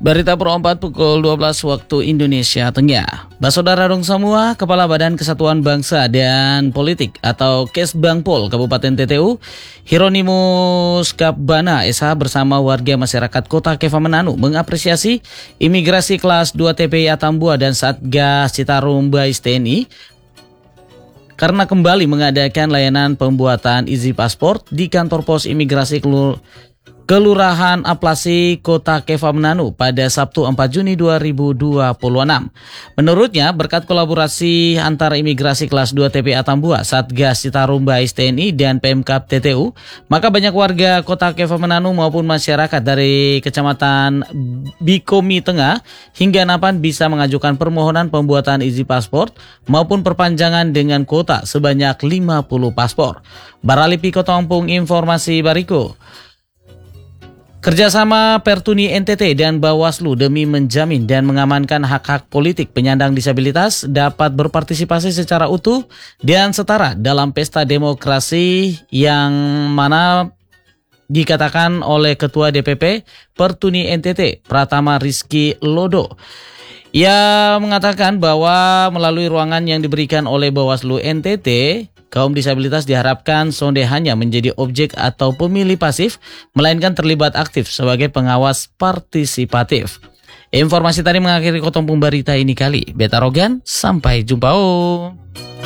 Berita Pro 4 pukul 12 waktu Indonesia Tengah. Basodara dong semua, Kepala Badan Kesatuan Bangsa dan Politik atau Kesbangpol Kabupaten TTU, Hieronimus Kapbana SH bersama warga masyarakat Kota Keva Mananu mengapresiasi imigrasi kelas 2 TPI Atambua dan Satgas Citarum Bais TNI karena kembali mengadakan layanan pembuatan izin paspor di kantor pos imigrasi Kelurahan Aplasi Kota Keva Mananu pada Sabtu 4 Juni 2026. Menurutnya, berkat kolaborasi antara imigrasi kelas 2 TPI Atambua, Satgas Citarum Bais TNI dan Pemkab TTU, maka banyak warga Kota Keva Mananu maupun masyarakat dari Kecamatan Bikomi Tengah hingga Napan bisa mengajukan permohonan pembuatan izin paspor maupun perpanjangan dengan kuota sebanyak 50 paspor. Baralipi Kotompung informasi Bariko. Kerjasama Pertuni NTT dan Bawaslu demi menjamin dan mengamankan hak-hak politik penyandang disabilitas dapat berpartisipasi secara utuh dan setara dalam pesta demokrasi yang mana dikatakan oleh Ketua DPP Pertuni NTT Pratama Rizky Lodo. Ia mengatakan bahwa melalui ruangan yang diberikan oleh Bawaslu NTT, kaum disabilitas diharapkan sonde hanya menjadi objek atau pemilih pasif, melainkan terlibat aktif sebagai pengawas partisipatif. Informasi tadi mengakhiri Kotompung Berita ini kali. Beta Rogan, sampai jumpa.